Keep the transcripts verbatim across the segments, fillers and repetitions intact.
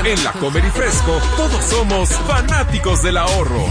En La Comer y Fresco, todos somos fanáticos del ahorro.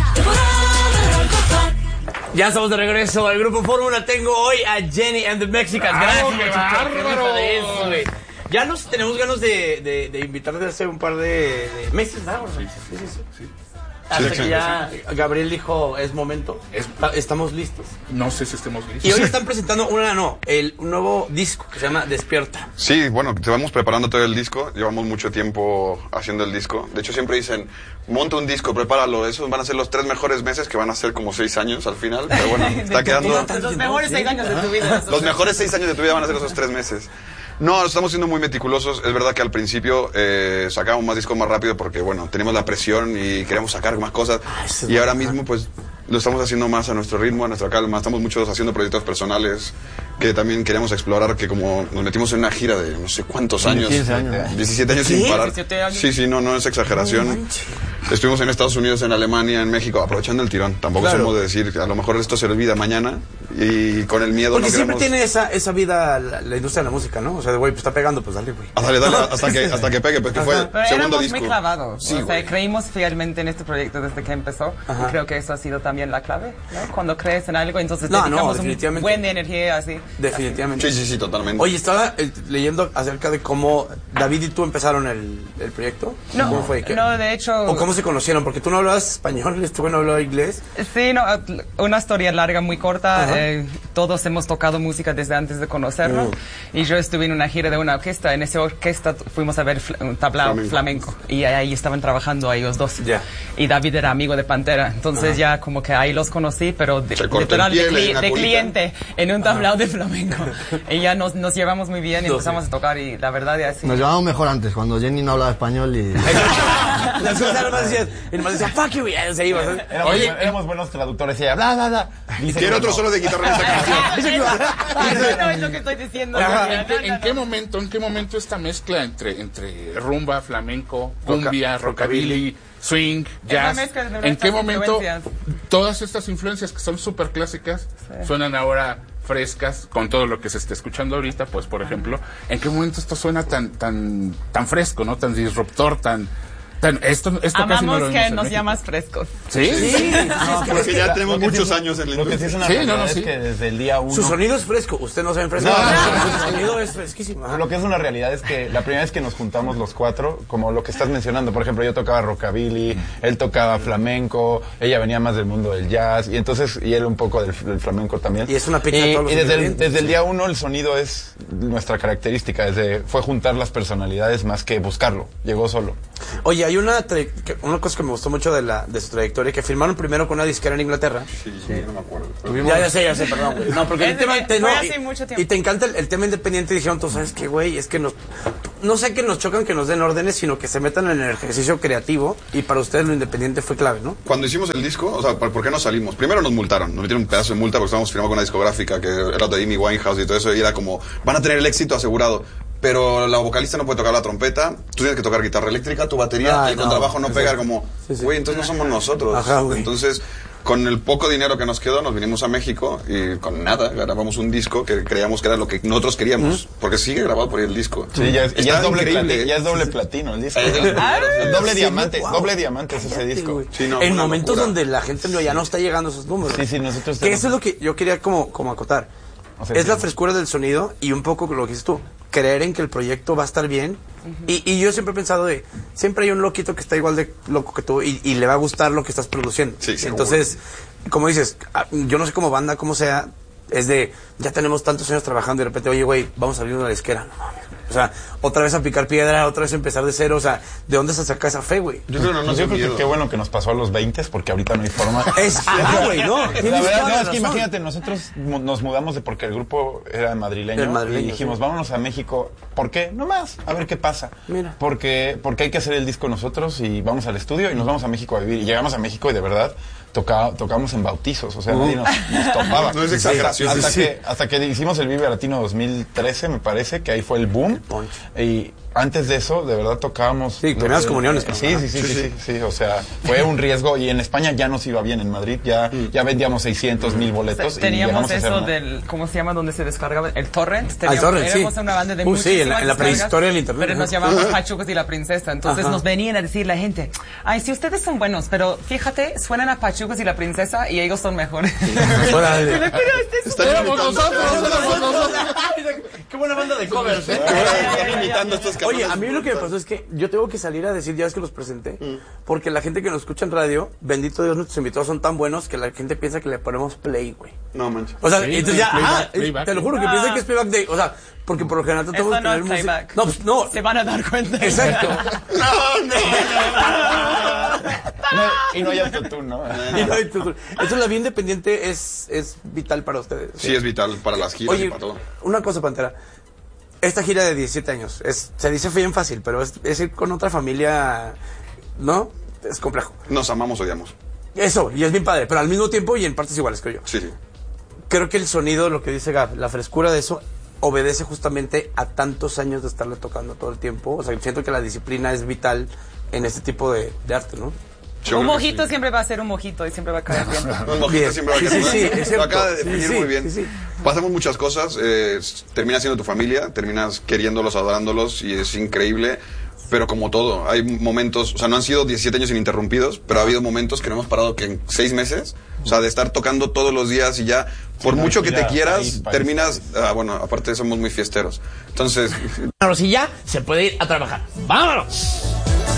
Ya estamos de regreso al Grupo Fórmula. Tengo hoy a Jenny and the Mexicans. ¡Bravo, Gracias, qué bárbaro! de eso, güey. Ya nos tenemos ganas de, de, de invitarte hace un par de, de meses, ¿verdad? Sí, sí, sí, sí, sí. Hasta Sí, que sí, ya Gabriel dijo, es momento, Es- estamos listos. No sé si estemos listos. Y hoy están presentando una, no, el, un nuevo disco que se llama Despierta. Sí, bueno, te vamos preparando todo el disco. Llevamos mucho tiempo haciendo el disco. De hecho, siempre dicen, monta un disco, prepáralo. Esos van a ser los tres mejores meses, que van a ser como seis años al final. Pero bueno, está quedando... Los mejores seis años de tu vida. Los mejores seis años de tu vida van a ser esos tres meses. No, estamos siendo muy meticulosos. Es verdad que al principio eh, sacábamos más discos más rápido porque, bueno, teníamos la presión y queríamos sacar más cosas. Y ahora mismo, pues, lo estamos haciendo más a nuestro ritmo, a nuestra calma. Estamos muchos haciendo proyectos personales que también queríamos explorar, que como nos metimos en una gira de no sé cuántos años. quince años. diecisiete años sin parar. diecisiete años. Sí, sí, no, no es exageración. Estuvimos en Estados Unidos, en Alemania, en México, aprovechando el tirón. Tampoco Claro. somos de decir, a lo mejor esto se olvida mañana y con el miedo Porque no siempre queremos... tiene esa, esa vida la, la industria de la música, ¿no? O sea, güey, pues está pegando, pues dale, güey. Ah, dale, dale, hasta que, hasta que pegue, porque fue Pero segundo éramos disco. muy clavados, Sí, o sea, güey. creímos fielmente en este proyecto desde que empezó. Ajá. Y creo que eso ha sido también la clave, ¿no? Cuando crees en algo, entonces No, no, dedicamos un definitivamente. buen de energía así. Definitivamente. Sí, sí, sí, totalmente. Oye, estaba eh, leyendo acerca de cómo David y tú empezaron el, el proyecto. No, ¿Cómo fue? ¿Qué- no, de hecho... ¿O cómo se conocieron? Porque tú no hablabas español, este güey no hablaba inglés. Sí, no, una historia larga, muy corta. Ajá. Eh, todos hemos tocado música desde antes de conocernos. Mm. Y yo estuve en una gira de una orquesta. En esa orquesta fuimos a ver fl- un tablao Flamenco. flamenco. Y ahí estaban trabajando ellos dos. Ya. Y David era amigo de Pantera. Entonces ya como que ahí los conocí, pero de, Se corta literal el de, pie, le cli- di una de curita. cliente en un tablao de flamenco. Y ya nos, nos llevamos muy bien y No, empezamos sí. a tocar. Y la verdad es así. Nos llevábamos mejor antes, cuando Jenny no hablaba español y... Las cosas nomás decían, y nomás decía, fuck you, y ahí se iba. ¿sabes? Éramos, Oye, éramos buenos traductores y ella, bla, bla, bla. Dice Quiero que otro no. solo de guitarra en esta canción. Eso no es lo que estoy diciendo. ¿En, No, qué, no, en no. qué momento, en qué momento esta mezcla entre, entre rumba, flamenco, cumbia, rockabilly, swing, jazz? mezcla de ¿En nuestras qué momento influencias. todas estas influencias que son súper clásicas suenan ahora frescas con todo lo que se está escuchando ahorita? Pues, por ejemplo, ¿en qué momento esto suena tan tan tan fresco, no tan disruptor, tan tan esto esto casi no Amamos lo que vemos en nos México? llamas frescos. ¿Sí? No, pero Porque es que ya la- tenemos lo que sí muchos es- años en la Lo que sí industria. es una Sí, no, realidad no, es sí. que desde el día uno... Su sonido es fresco, usted no sabe fresco. No, no, Su sonido es fresquísimo. Ajá. Lo que es una realidad es que la primera vez que nos juntamos los cuatro, como lo que estás mencionando, por ejemplo, yo tocaba rockabilly, él tocaba flamenco, ella venía más del mundo del jazz, y entonces, y él un poco del, del flamenco también. Y es una pica de Y, todos los y desde, el, ingredientes. desde el día uno el sonido es nuestra característica, desde, fue juntar las personalidades más que buscarlo, llegó solo. Oye, hay una, tra- que- una cosa que me gustó mucho de, la, de su trayectoria, que firmaron primero con una disquera en Inglaterra. Sí, sí, no me acuerdo. Ya, ya sé, ya sé, perdón, güey. No, porque el Es- tema... fue te- no, hace y, mucho tiempo. y te encanta el, el tema independiente. Dijeron, tú sabes qué, güey, es que nos... No sé que nos chocan que nos den órdenes, sino que se metan en el ejercicio creativo. Y para ustedes lo independiente fue clave, ¿no? Cuando hicimos el disco, o sea, ¿por por qué no salimos? Primero nos multaron, nos metieron un pedazo de multa porque estábamos firmando con una discográfica que era de Amy Winehouse y todo eso, y era como, van a tener el éxito asegurado. Pero la vocalista no puede tocar la trompeta, tú tienes que tocar guitarra eléctrica, tu batería, Ay, y el no, contrabajo no sí, pega sí. como, Sí, sí. güey, entonces no somos nosotros. Ajá, güey. Entonces, con el poco dinero que nos quedó, nos vinimos a México y con nada, grabamos un disco que creíamos que era lo que nosotros queríamos, porque sigue grabado por ahí el disco. Sí, ya es, y ya Está es doble increíble. platino, ya es doble platino el disco. Es el- Es doble Sí, diamante, wow. doble diamante es ese Cállate, disco. güey. Sí, no, en una momentos locura. donde la gente no- ya no está llegando a esos números. Sí, sí, nosotros Que tenemos- eso es lo que yo quería como, como acotar. O sea, es sí. la frescura del sonido y un poco lo que dices tú, creer en que el proyecto va a estar bien. y, y yo siempre he pensado de, siempre hay un loquito que está igual de loco que tú y, y le va a gustar lo que estás produciendo. Sí, seguro. Entonces, como dices, ah, yo no sé cómo banda, cómo sea, es de, ya tenemos tantos años trabajando y de repente, oye, güey, vamos a abrir una disquera. No mames. O sea, otra vez a picar piedra, otra vez a empezar de cero. O sea, ¿de dónde se saca esa fe, güey? Yo creo que no nos Pues yo dio creo que miedo. qué bueno que nos pasó a los veinte, porque ahorita no hay forma. Es, ah, güey, no. La tienes verdad, toda no, la es que razón. imagínate, nosotros mu- nos mudamos de porque el grupo era madrileño, El madrileño, y dijimos, sí. vámonos a México. ¿Por qué? No más, a ver qué pasa. Mira. Porque, porque hay que hacer el disco nosotros y vamos al estudio y nos vamos a México a vivir. Y llegamos a México y de verdad toca, tocamos en bautizos, o sea, nadie nos, nos topaba. No es exageración, Hasta, sí, que, hasta que hicimos el Vive Latino dos mil trece, me parece, que ahí fue el boom. punch. Y, antes de eso, de verdad tocábamos... Sí, primeras sé, comuniones. Sí sí sí, sí, sí, sí, sí, o sea, fue un riesgo y en España ya nos iba bien, en Madrid ya, ya vendíamos seiscientos mil boletos. Sí, teníamos y eso a hacer, del, ¿cómo se llama? Donde se descargaba el torrent. Ah, el torrent, éramos sí. una banda de Uh, sí, en la, en la muchísimas prehistoria del descargas, internet. pero nos Ajá. llamamos Pachucos y la Princesa. Entonces Ajá. nos venían a decir la gente, ay, sí, ustedes son buenos, pero fíjate, suenan a Pachucos y la Princesa y ellos son mejores. Órale. Pero ustedes Están Éramos imitando, nosotros, éramos nosotros. Qué buena banda de covers, ¿eh? están imitando a estos cabrones. Oye, a mí lo que me pasó es que yo tengo que salir a decir, ya ves que los presenté, porque la gente que nos escucha en radio, bendito Dios, nuestros invitados son tan buenos que la gente piensa que le ponemos play, güey. No, manches. O sea, Sí, entonces sí, ya, playback, ah, playback. te lo juro que Ah. piensan que es playback de, o sea, porque por lo general tratamos Eso de no tener es música. playback. No, pues, no. Se van a dar cuenta. Exacto. No, y no hay autotune, ¿no? Y no, entonces, entonces la vida independiente es, es vital para ustedes. Sí, es vital para las giras y Oye, para todo. una cosa, Pantera. Esta gira de diecisiete años, es, se dice bien fácil, pero es, es ir con otra familia, ¿no? Es complejo. Nos amamos, odiamos. Eso, y es bien padre, pero al mismo tiempo y en partes iguales, creo yo. Sí, sí. Creo que el sonido, lo que dice Gab, la frescura de eso, obedece justamente a tantos años de estarle tocando todo el tiempo. O sea, siento que la disciplina es vital en este tipo de, de arte, ¿no? Yo Un creo que mojito sí. siempre va a ser un mojito y siempre va a caer bien. Un mojito Bien. siempre va a Sí, caer sí, bien. sí, es Lo cierto. acaba de Sí, definir sí, muy bien. sí, sí. Pasamos muchas cosas, eh, terminas siendo tu familia, terminas queriéndolos, adorándolos y es increíble. Pero como todo, hay momentos, o sea, no han sido diecisiete años ininterrumpidos, pero ha habido momentos que no hemos parado que en seis meses, o sea, de estar tocando todos los días y ya, por no, mucho que ya, te quieras, país, país. terminas, ah, bueno, aparte somos muy fiesteros. Entonces, Vámonos y ya se puede ir a trabajar. ¡Vámonos!